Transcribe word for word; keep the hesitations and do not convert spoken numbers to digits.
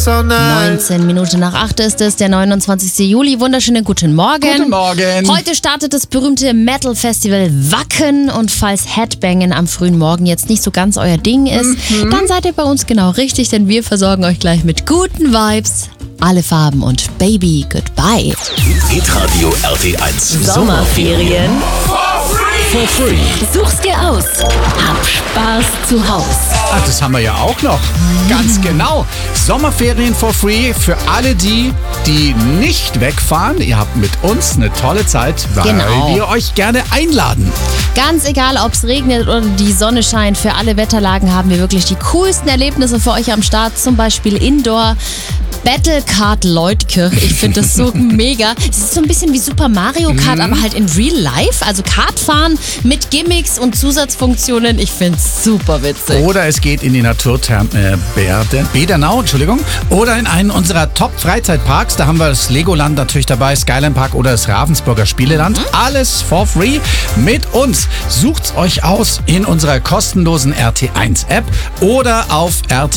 so nice. neunzehn Minuten nach acht ist es, der neunundzwanzigsten Juli. Wunderschönen guten Morgen. Guten Morgen. Heute startet das berühmte Metal-Festival Wacken und falls Headbangen am frühen Morgen jetzt nicht so ganz euer Ding ist, mhm. dann seid ihr bei uns genau richtig, denn wir versorgen euch gleich mit guten Vibes. Alle Farben und Baby, goodbye. Hitradio R T eins Sommerferien for free. Such's dir aus. Hab Spaß zu Haus. Ach, das haben wir ja auch noch. Ganz genau. Sommerferien for free für alle die, die nicht wegfahren. Ihr habt mit uns eine tolle Zeit, weil Genau. wir euch gerne einladen. Ganz egal, ob es regnet oder die Sonne scheint, für alle Wetterlagen haben wir wirklich die coolsten Erlebnisse für euch am Start. Zum Beispiel Indoor Battlecard Leutkirch. Ich finde das so mega. Es ist so ein bisschen wie Super Mario Kart, mhm. aber halt in real life. Also Kartfahren mit Gimmicks und Zusatzfunktionen. Ich finde es super witzig. Oder es geht in die Naturtherme äh, Berde- Bedernau, Entschuldigung. Oder in einen unserer Top-Freizeitparks. Da haben wir das Legoland natürlich dabei, Skyline Park oder das Ravensburger Spieleland. Mhm. Alles for free mit uns. Sucht's euch aus in unserer kostenlosen R T eins App oder auf r t